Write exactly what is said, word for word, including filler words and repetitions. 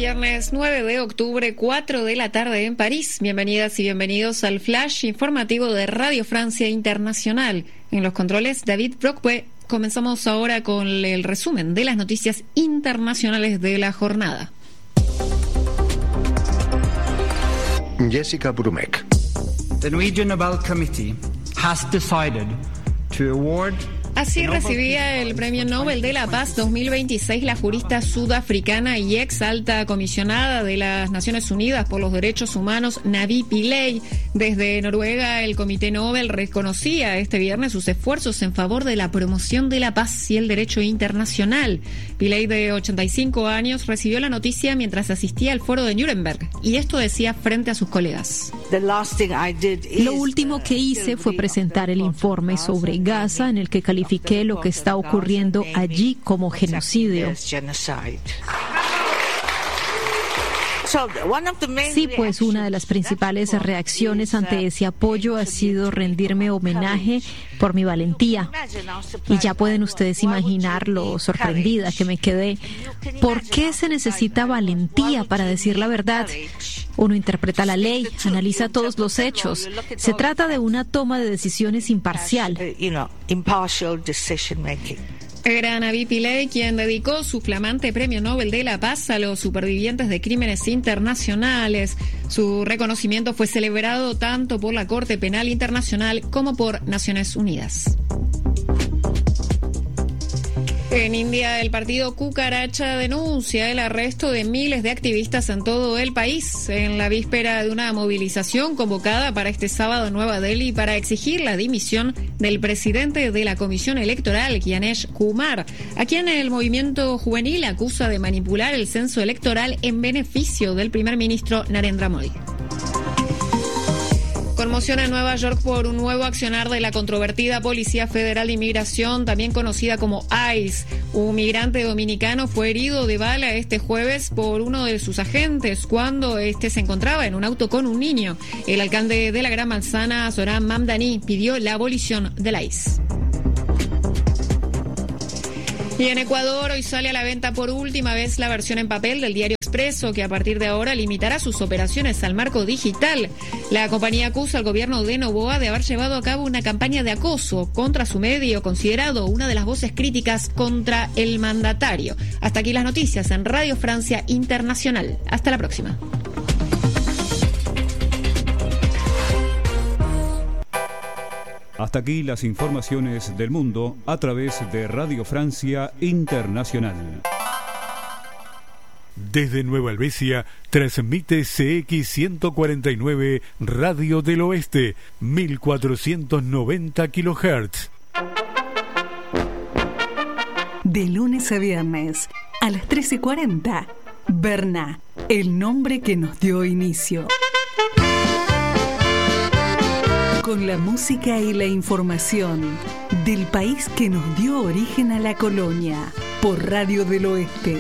Viernes nueve de octubre, cuatro de la tarde en París. Bienvenidas y bienvenidos al flash informativo de Radio Francia Internacional. En los controles, David Brockway. Comenzamos ahora con el resumen de las noticias internacionales de la jornada. Jessica Brumek. The Norwegian Nobel Committee has decided to award. Así recibía el Premio Nobel de la Paz dos mil veintiséis la jurista sudafricana y ex alta comisionada de las Naciones Unidas por los Derechos Humanos, Navi Pillay. Desde Noruega, el Comité Nobel reconocía este viernes sus esfuerzos en favor de la promoción de la paz y el derecho internacional. Pillay, de ochenta y cinco años, recibió la noticia mientras asistía al foro de Nuremberg, y esto decía frente a sus colegas. Lo último que hice fue presentar el informe sobre Gaza, en el que califiqué lo que está ocurriendo allí como genocidio. Sí, pues una de las principales reacciones ante ese apoyo ha sido rendirme homenaje por mi valentía. Y ya pueden ustedes imaginar lo sorprendida que me quedé. ¿Por qué se necesita valentía para decir la verdad? Uno interpreta la ley, analiza todos los hechos. Se trata de una toma de decisiones imparcial. Era Navi Pillay quien dedicó su flamante Premio Nobel de la Paz a los supervivientes de crímenes internacionales. Su reconocimiento fue celebrado tanto por la Corte Penal Internacional como por Naciones Unidas. En India, el partido Cucaracha denuncia el arresto de miles de activistas en todo el país en la víspera de una movilización convocada para este sábado en Nueva Delhi para exigir la dimisión del presidente de la Comisión Electoral, Gyanesh Kumar, a quien el movimiento juvenil acusa de manipular el censo electoral en beneficio del primer ministro Narendra Modi. Conmoción en Nueva York por un nuevo accionar de la controvertida Policía Federal de Inmigración, también conocida como ICE. Un migrante dominicano fue herido de bala este jueves por uno de sus agentes cuando este se encontraba en un auto con un niño. El alcalde de la Gran Manzana, Zoran Mamdani, pidió la abolición de la ICE. Y en Ecuador, hoy sale a la venta por última vez la versión en papel del diario Expreso, que a partir de ahora limitará sus operaciones al marco digital. La compañía acusa al gobierno de Noboa de haber llevado a cabo una campaña de acoso contra su medio, considerado una de las voces críticas contra el mandatario. Hasta aquí las noticias en Radio Francia Internacional. Hasta la próxima. Hasta aquí las informaciones del mundo a través de Radio Francia Internacional. Desde Nueva Helvecia transmite C X ciento cuarenta y nueve Radio del Oeste, mil cuatrocientos noventa kilohertz. De lunes a viernes a las trece cuarenta, Berna, el nombre que nos dio inicio. Con la música y la información del país que nos dio origen a la colonia, por Radio del Oeste.